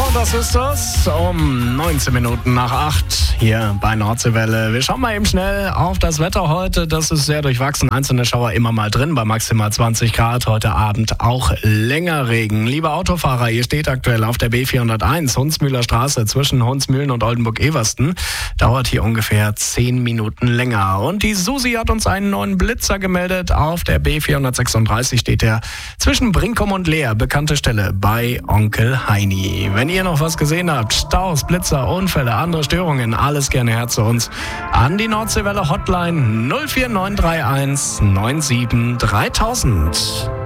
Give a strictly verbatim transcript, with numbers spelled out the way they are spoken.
Pointer Sisters um neunzehn Minuten nach acht hier bei Nordseewelle. Wir schauen mal eben schnell auf das Wetter heute. Das ist sehr durchwachsen. Einzelne Schauer immer mal drin bei maximal zwanzig Grad. Heute Abend auch länger Regen. Liebe Autofahrer, ihr steht aktuell auf der B vierhunderteins, Hunsmühler Straße zwischen Hunsmühlen und Oldenburg-Eversten. Dauert hier ungefähr zehn Minuten länger. Und die Susi hat uns einen neuen Blitzer gemeldet. Auf der B vierhundertsechsunddreißig steht er zwischen Brinkum und Leer. Bekannte Stelle bei Onkel Heini. Wenn ihr noch was gesehen habt, Staus, Blitzer, Unfälle, andere Störungen, alles gerne her zu uns an die Nordseewelle Hotline null vier neun drei eins neun sieben dreitausend.